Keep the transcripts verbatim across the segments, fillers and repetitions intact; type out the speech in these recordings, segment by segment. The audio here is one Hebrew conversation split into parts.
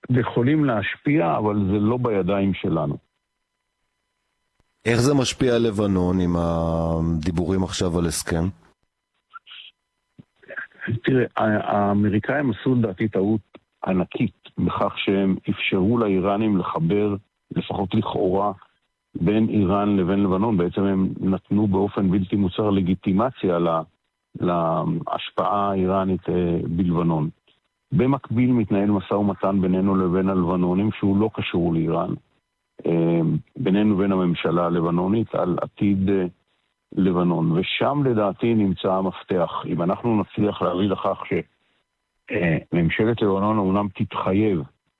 יכולים להשפיע, אבל זה לא בידיים שלנו. איך זה משפיע על לבנון עם הדיבורים עכשיו על הסכם? תראה, האמריקאים עשו לדעתי טעות ענקית בכך שהם אפשרו לאיראנים לחבר, לפחות לכאורה, בין איראן לבין לבנון. בעצם הם נתנו באופן בלתי מוצר לגיטימציה לה, להשפעה האיראנית בלבנון. במקביל מתנהל משא ומתן בינינו לבין הלבנונים שהוא לא קשור לאיראן. בינינו ובין הממשלה הלבנונית על עתיד לבנון. ושם לדעתי נמצא המפתח. אם אנחנו נצליח להביא לכך שממשלת לבנון אומנם תתחייב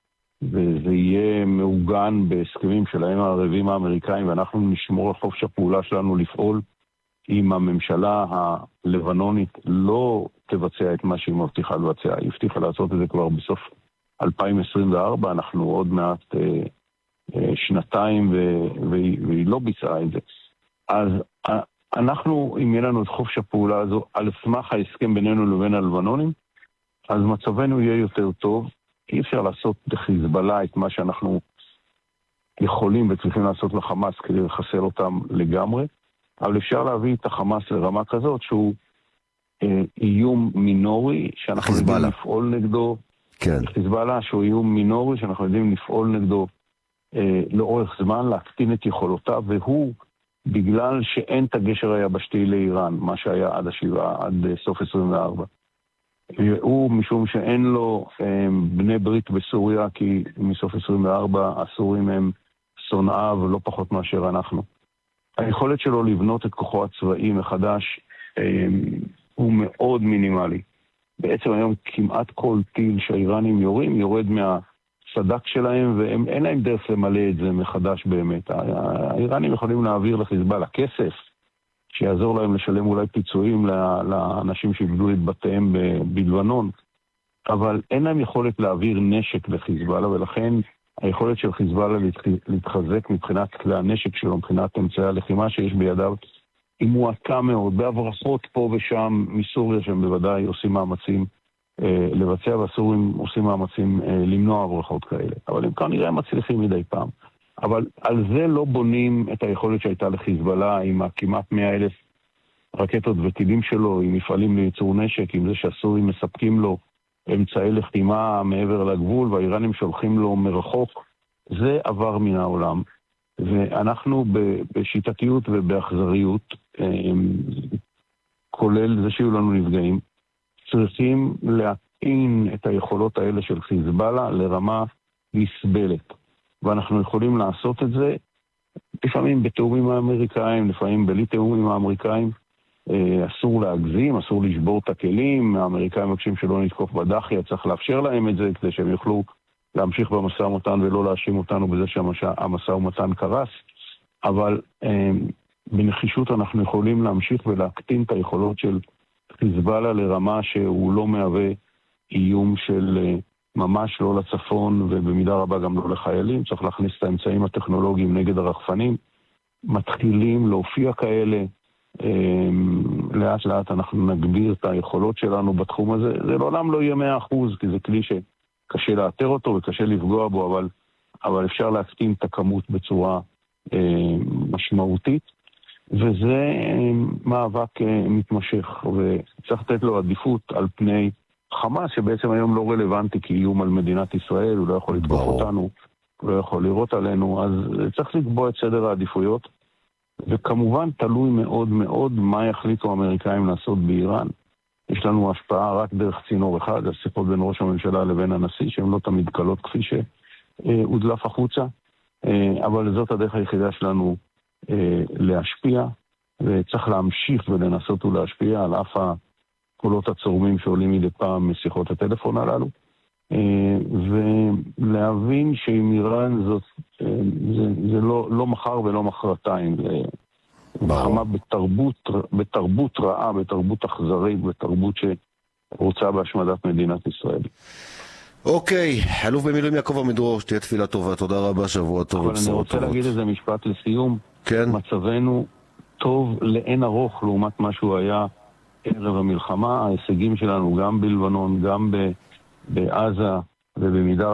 וזה יהיה מעוגן בהסכמים שלהם הערבים האמריקאים, ואנחנו נשמור על חופש הפעולה שלנו לפעול, אם הממשלה הלבנונית לא תבצע את מה שהיא מבטיחה לבצע, היא הבטיחה לעשות את זה כבר בסוף אלפיים עשרים וארבע, אנחנו עוד מעט אה, אה, שנתיים ו- והיא, והיא לא ביצעה את זה. אז אה, אנחנו, אם יהיה לנו את חופש הפעולה הזו, על סמך ההסכם בינינו לבין הלבנונים, אז מצבנו יהיה יותר טוב. אי אפשר לעשות לחיזבאללה את מה שאנחנו יכולים וצריכים לעשות לחמאס כדי לחסל אותם לגמרי, אבל אפשר להביא את החמאס לרמה כזאת שהוא אה, איום מינורי שאנחנו יודעים לפעול נגדו, כן. חיזבאללה שהוא איום מינורי שאנחנו יודעים לפעול נגדו אה, לאורך זמן, להקטין את יכולותיו, והוא בגלל שאין את הגשר היבשתי לאיראן, מה שהיה עד השבעה, עד סוף עשרים וארבע. הוא משום שאין לו אה, בני ברית בסוריה, כי מסוף עשרים וארבע הסורים הם שונאיו ולא פחות מאשר אנחנו. היכולת שלו לבנות את כוחו הצבאי מחדש אה, הוא מאוד מינימלי. בעצם היום כמעט כל טיל שהאיראנים יורים יורד מהסדק שלהם, ואין להם דרך למלא את זה מחדש באמת. האיראנים יכולים להעביר לחיזבאללה כסף, שיעזור להם לשלם אולי פיצויים לאנשים שאיבדו את בתיהם בלבנון, אבל אין להם יכולת להעביר נשק לחיזבאללה, ולכן היכולת של חיזבאללה להתחזק מבחינת כלי הנשק שלו, מבחינת אמצעי הלחימה שיש בידיו, היא מועטה מאוד, בהברחות פה ושם מסוריה, שהם בוודאי עושים מאמצים אה, לבצע, והסורים עושים מאמצים אה, למנוע הברחות כאלה. אבל הם כנראה מצליחים מדי פעם. אבל על זה לא בונים את היכולת שהייתה לחיזבאללה עם הכמעט מאה אלף רקטות וטילים שלו, עם מפעלים לייצור נשק, עם זה שהסורים מספקים לו אמצעי לחימה מעבר לגבול, והאיראנים שולחים לו מרחוק. זה עבר מן העולם. ואנחנו בשיטתיות ובאכזריות, כולל זה שיהיו לנו נפגעים, צריכים להתאים את היכולות האלה של חיזבאללה לרמה נסבלת. ואנחנו יכולים לעשות את זה לפעמים בתיאום עם האמריקאים, לפעמים בלי תיאום עם האמריקאים. אסור להגזים, אסור לשבור את הכלים, האמריקאים מבקשים שלא נתקוף בדחיה, צריך לאפשר להם את זה כדי שהם יוכלו להמשיך במשא ומתן ולא להאשים אותנו בזה שהמשא ומתן קרס, אבל אה, בנחישות אנחנו יכולים להמשיך ולהקטין את היכולות של חיזבאללה לרמה שהוא לא מהווה איום של אה, ממש לא לצפון ובמידה רבה גם לא לחיילים. צריך להכניס את האמצעים הטכנולוגיים נגד הרחפנים, מתחילים להופיע כאלה, אה, לאט לאט אנחנו נגביר את היכולות שלנו בתחום הזה. זה לעולם לא יהיה מאה אחוז, כי זה כלי ש... קשה לאתר אותו וקשה לפגוע בו, אבל, אבל אפשר להקטין את הכמות בצורה אה, משמעותית, וזה אה, מאבק אה, מתמשך, וצריך לתת לו עדיפות על פני חמאס, שבעצם היום לא רלוונטי כאיום על מדינת ישראל, הוא לא יכול לתקוף אותנו, הוא לא יכול לראות עלינו, אז צריך לקבוע את סדר העדיפויות, וכמובן תלוי מאוד מאוד מה יחליטו האמריקאים לעשות באיראן. יש לנו השפעה רק דרך צינור אחד, השיחות בין ראש הממשלה לבין הנשיא, שהן לא תמיד קלות כפי שהודלף החוצה, אבל זאת הדרך היחידה שלנו להשפיע, וצריך להמשיך ולנסות ולהשפיע על אף הקולות הצורמים שעולים מדי פעם משיחות הטלפון הללו, ולהבין שעם איראן זאת, זה, זה לא, לא מחר ולא מחרתיים, זה מלחמה בתרבות, בתרבות רעה, בתרבות אכזרית, בתרבות שרוצה בהשמדת מדינת ישראל. אוקיי, אלוף במילואים יעקב עמידרור, שתהיה תפילה טובה, תודה רבה, שבוע טוב. אבל אני רוצה להגיד איזה משפט לסיום. כן. מצבנו טוב לאין ארוך לעומת מה שהוא היה ערב המלחמה. ההישגים שלנו גם בלבנון, גם בעזה ובמידה